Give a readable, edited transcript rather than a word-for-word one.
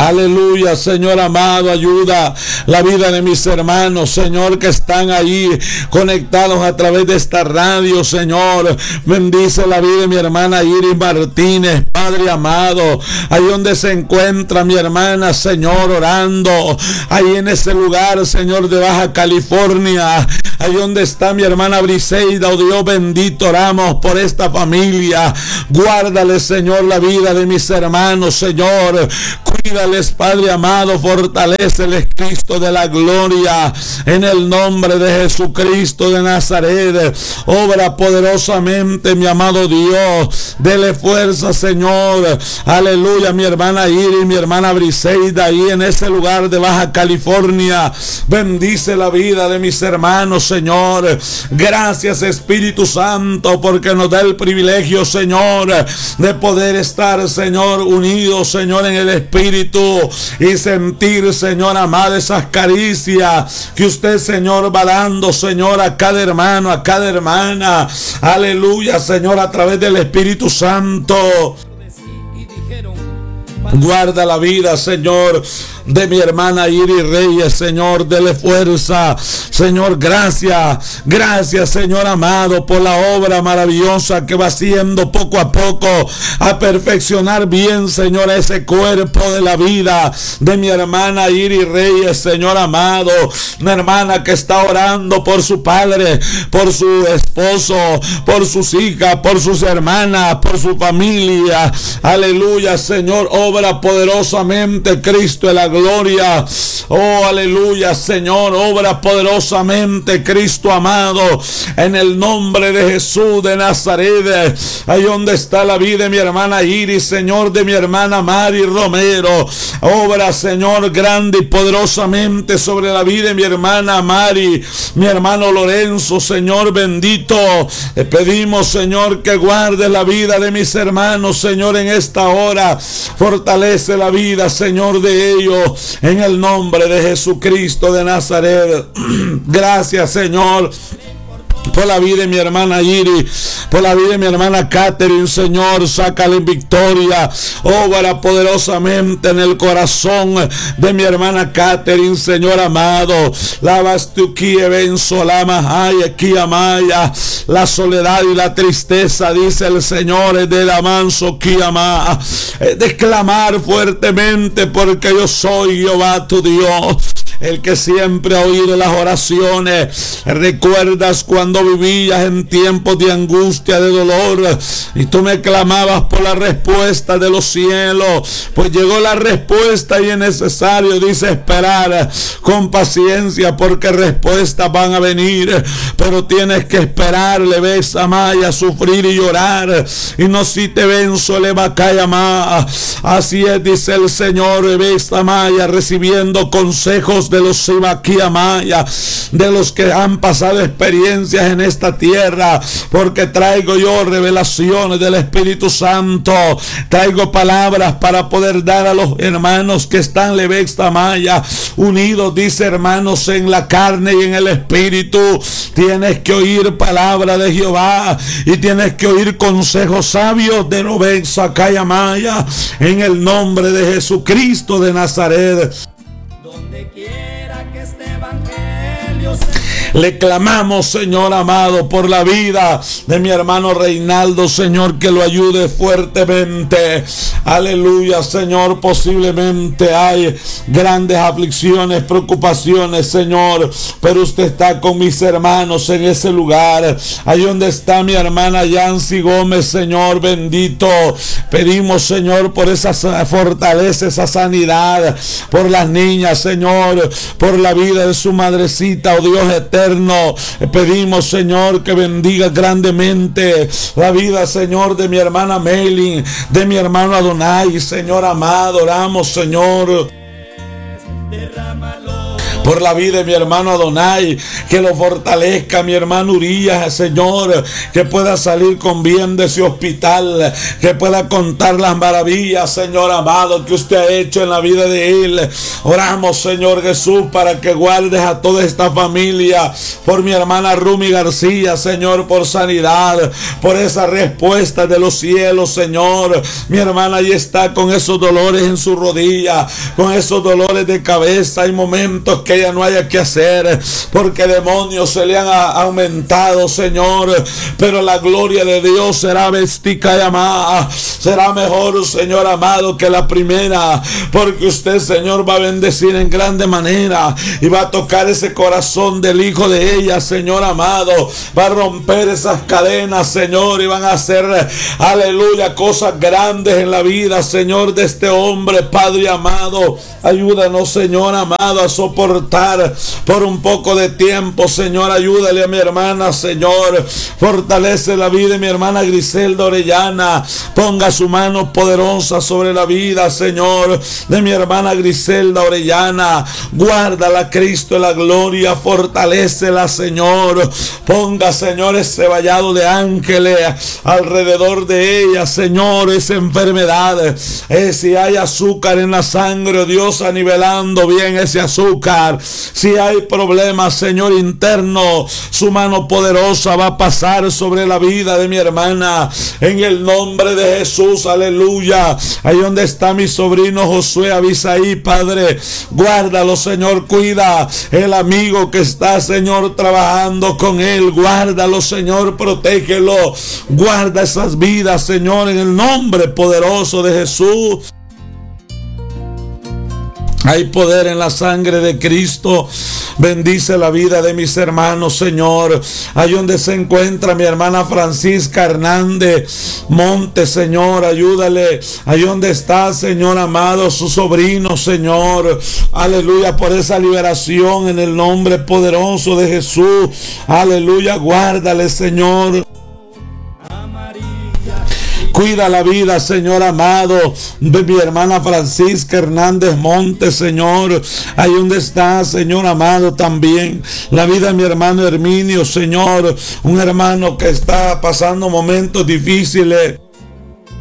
Aleluya, Señor amado, ayuda la vida de mis hermanos, Señor, que están ahí conectados a través de esta radio, Señor. Bendice la vida de mi hermana Iris Martínez, Padre amado, ahí donde se encuentra mi hermana, Señor, orando, ahí en ese lugar, Señor, de Baja California, ahí donde está mi hermana Briseida, oh Dios bendito, oramos por esta familia. Guárdale, Señor, la vida de mis hermanos, Señor. Cuídales, Padre amado, fortaléceles, Cristo de la gloria, en el nombre de Jesucristo de Nazaret. Obra poderosamente, mi amado Dios. Dele fuerza, Señor. Aleluya, mi hermana Iris, mi hermana Briseida, ahí en ese lugar de Baja California. Bendice la vida de mis hermanos, Señor. Gracias, Espíritu Santo, porque nos da el privilegio, Señor, de poder estar, Señor, unidos, Señor, en el Espíritu y sentir, Señor amado, esas caricias que usted, Señor, va dando, Señor, a cada hermano, a cada hermana. Aleluya, Señor, a través del Espíritu Santo. Guarda la vida, Señor, de mi hermana Iris Reyes, Señor, dele fuerza, Señor, gracias, Señor amado, por la obra maravillosa que va haciendo poco a poco, a perfeccionar bien, Señor, ese cuerpo de la vida de mi hermana Iris Reyes, Señor amado, una hermana que está orando por su padre, por su esposo, por sus hijas, por sus hermanas, por su familia. Aleluya, Señor, obra poderosamente, Cristo de la gloria. Oh, aleluya, Señor, obra poderosamente, Cristo amado, en el nombre de Jesús de Nazaret. Ahí donde está la vida de mi hermana Iris, Señor, de mi hermana Mari Romero. Obra, Señor, grande y poderosamente sobre la vida de mi hermana Mari, mi hermano Lorenzo, Señor bendito. Le pedimos, Señor, que guarde la vida de mis hermanos, Señor, en esta hora. Fortalece la vida, Señor, de ellos, en el nombre de Jesucristo de Nazaret. Gracias, Señor, por la vida de mi hermana Iris, por la vida de mi hermana Catherine, Señor, sácale en victoria, obra poderosamente en el corazón de mi hermana Catherine, Señor amado. Lavas tu benzo, la mahaya, kiamaya, la soledad y la tristeza, dice el Señor, es de la manso kiama, de clamar fuertemente, porque yo soy Jehová tu Dios, el que siempre ha oído las oraciones. ¿Recuerdas cuando vivías en tiempos de angustia, de dolor, y tú me clamabas por la respuesta de los cielos? Pues llegó la respuesta y es necesario, dice, esperar con paciencia, porque respuestas van a venir, pero tienes que esperar. Le ves a Maya sufrir y llorar, y no si te venzo le va a caer más. Así es, dice el Señor, ves a Maya recibiendo consejos de los Sibaquíamaya, de los que han pasado experiencias en esta tierra, porque traigo yo revelaciones del Espíritu Santo, traigo palabras para poder dar a los hermanos que están Levextamaya unidos, dice, hermanos, en la carne y en el Espíritu. Tienes que oír palabra de Jehová y tienes que oír consejos sabios de Levexacayamaya, en el nombre de Jesucristo de Nazaret. Donde quiera que este evangelio le clamamos, Señor amado, por la vida de mi hermano Reinaldo, Señor, que lo ayude fuertemente. Aleluya, Señor, posiblemente hay grandes aflicciones, preocupaciones, Señor, pero usted está con mis hermanos en ese lugar, ahí donde está mi hermana Yancy Gómez, Señor bendito. Pedimos, Señor, por esa fortaleza, esa sanidad, por las niñas, Señor, por la vida de su madrecita, oh Dios eterno. Pedimos, Señor, que bendiga grandemente la vida, Señor, de mi hermana Melin, de mi hermano Adonai, Señor amado. Oramos, Señor, por la vida de mi hermano Adonai, que lo fortalezca mi hermano Urias, Señor, que pueda salir con bien de ese hospital, que pueda contar las maravillas, Señor amado, que usted ha hecho en la vida de él. Oramos, Señor Jesús, para que guardes a toda esta familia, por mi hermana Rumi García, Señor, por sanidad, por esa respuesta de los cielos, Señor. Mi hermana ahí está con esos dolores en su rodilla, con esos dolores de cabeza. Hay momentos que ella no haya que hacer, porque demonios se le han aumentado, Señor, pero la gloria de Dios será vestica y amada, será mejor, Señor amado, que la primera, porque usted, Señor, va a bendecir en grande manera y va a tocar ese corazón del hijo de ella, Señor amado, va a romper esas cadenas, Señor, y van a hacer, aleluya, cosas grandes en la vida, Señor, de este hombre. Padre amado, ayúdanos, Señor amado, a soportar por un poco de tiempo, Señor. Ayúdale a mi hermana, Señor, fortalece la vida de mi hermana Griselda Orellana, ponga su mano poderosa sobre la vida, Señor, de mi hermana Griselda Orellana. Guárdala, Cristo, en la gloria, fortalécela, Señor. Ponga, Señor, ese vallado de ángeles alrededor de ella, Señor. Esa enfermedad, si hay azúcar en la sangre, Dios, a nivelando bien ese azúcar. Si hay problemas, Señor, interno, su mano poderosa va a pasar sobre la vida de mi hermana, en el nombre de Jesús, aleluya. Ahí donde está mi sobrino Josué Abisaí, Padre, guárdalo, Señor, cuida el amigo que está, Señor, trabajando con él, guárdalo, Señor, protégelo, guarda esas vidas, Señor, en el nombre poderoso de Jesús. Hay poder en la sangre de Cristo. Bendice la vida de mis hermanos, Señor. Ahí donde se encuentra mi hermana Francisca Hernández Montes, Señor, ayúdale. Ahí donde está, Señor amado, su sobrino, Señor. Aleluya, por esa liberación en el nombre poderoso de Jesús. Aleluya, guárdale, Señor. Cuida la vida, Señor amado, de mi hermana Francisca Hernández Montes, Señor. Ahí donde está, Señor amado, también la vida de mi hermano Herminio, Señor. Un hermano que está pasando momentos difíciles.